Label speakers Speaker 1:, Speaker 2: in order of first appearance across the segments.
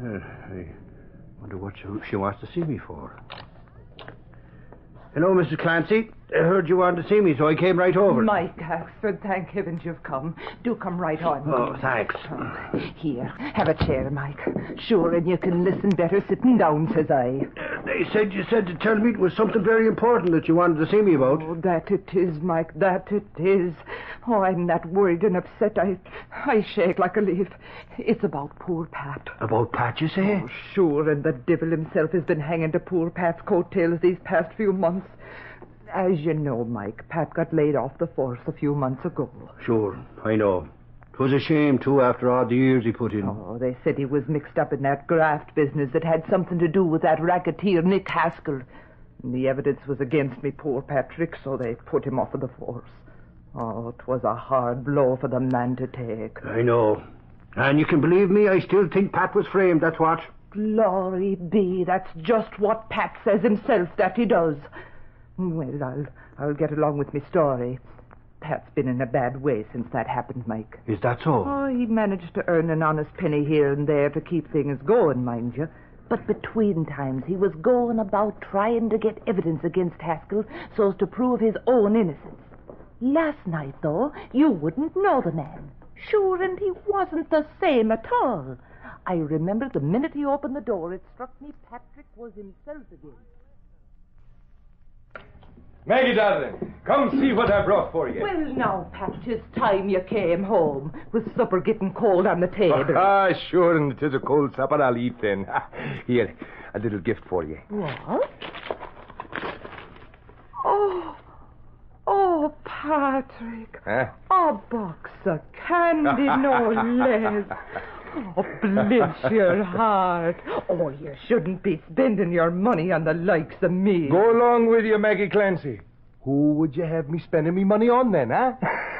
Speaker 1: I wonder what she wants to see me for. Hello, Mrs. Clancy. I heard you wanted to see me, so I came right over.
Speaker 2: Mike Axford, thank heavens you've come. Do come right on.
Speaker 1: Oh, thanks.
Speaker 2: Here, have a chair, Mike. Sure, and you can listen better sitting down, says I.
Speaker 1: They said you said to tell me it was something very important that you wanted to see me about.
Speaker 2: Oh, that it is, Mike, that it is. Oh, I'm that worried and upset. I shake like a leaf. It's about poor Pat.
Speaker 1: About Pat, you say?
Speaker 2: Oh, sure, and the devil himself has been hanging to poor Pat's coattails these past few months. As you know, Mike, Pat got laid off the force a few months ago.
Speaker 1: Sure, I know. 'Twas a shame, too, after all the years he put in.
Speaker 2: Oh, they said he was mixed up in that graft business that had something to do with that racketeer, Nick Haskell. And the evidence was against me, poor Patrick, so they put him off of the force. Oh, 'twas a hard blow for the man to take.
Speaker 1: I know. And you can believe me, I still think Pat was framed, that's what.
Speaker 2: Glory be, that's just what Pat says himself that he does. Well, I'll get along with me story. Pat's been in a bad way since that happened, Mike.
Speaker 1: Is that so?
Speaker 2: Oh, he managed to earn an honest penny here and there to keep things going, mind you. But between times, he was going about trying to get evidence against Haskell so as to prove his own innocence. Last night, though, you wouldn't know the man. Sure, and he wasn't the same at all. I remember the minute he opened the door, it struck me Patrick was himself again.
Speaker 3: Maggie, darling, come see what I brought for you.
Speaker 2: Well, now, Pat, 'tis time you came home, with supper getting cold on the table.
Speaker 3: Sure, and 'tis a cold supper I'll eat then. Here, a little gift for you.
Speaker 2: What? Oh, Patrick.
Speaker 3: Huh?
Speaker 2: A box of candy, no less. Oh, bless your heart. Oh, you shouldn't be spending your money on the likes of me.
Speaker 3: Go along with you, Maggie Clancy. Who would you have me spending me money on then, huh?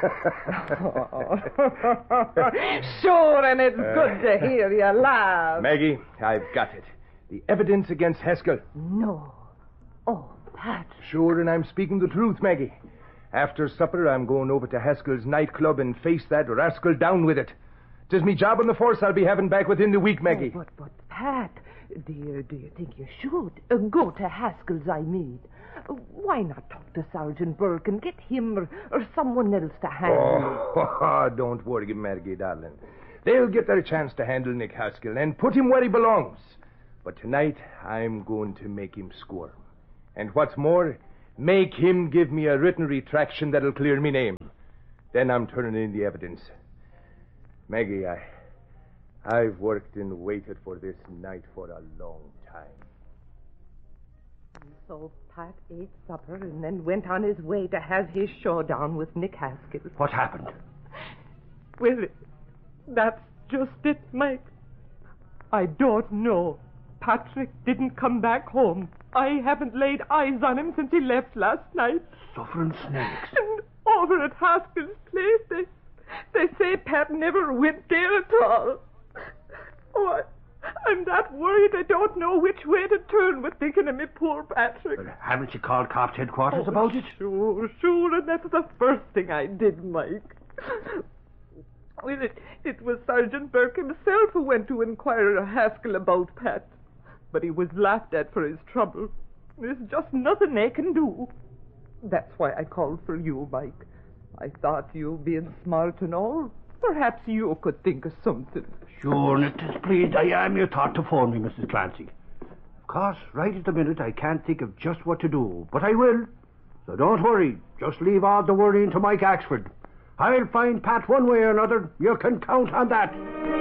Speaker 2: Sure, and it's good to hear you laugh.
Speaker 3: Maggie, I've got it. The evidence against Haskell.
Speaker 2: No. Oh, Pat.
Speaker 3: Sure, and I'm speaking the truth, Maggie. After supper, I'm going over to Haskell's nightclub and face that rascal down with it. 'Tis me job on the force I'll be having back within the week, Maggie.
Speaker 2: Oh, but Pat, do you think you should go to Haskell's, I mean? Why not talk to Sergeant Burke and get him or someone else to handle it?
Speaker 3: Don't worry, Maggie, darling. They'll get their chance to handle Nick Haskell and put him where he belongs. But tonight, I'm going to make him squirm. And what's more, make him give me a written retraction that'll clear me name. Then I'm turning in the evidence. Maggie, I've worked and waited for this night for a long time.
Speaker 2: So Pat ate supper and then went on his way to have his showdown with Nick Haskell.
Speaker 1: What happened?
Speaker 2: Well, that's just it, Mike. I don't know. Patrick didn't come back home. I haven't laid eyes on him since he left last night.
Speaker 1: Suffering snakes.
Speaker 2: And over at Haskell's place, they say Pat never went there at all. Oh, I'm that worried I don't know which way to turn with thinking of me poor Patrick.
Speaker 1: Well, haven't you called cops headquarters about it?
Speaker 2: Sure, and that's the first thing I did, Mike. Well, it was Sergeant Burke himself who went to inquire of Haskell about Pat. But he was laughed at for his trouble. There's just nothing they can do. That's why I called for you, Mike. I thought you, being smart and all, perhaps you could think of something.
Speaker 1: Sure, and it is pleased I am you thought to phone me, Mrs. Clancy. Of course, right at the minute I can't think of just what to do, but I will. So don't worry, just leave all the worrying to Mike Axford. I'll find Pat one way or another, you can count on that.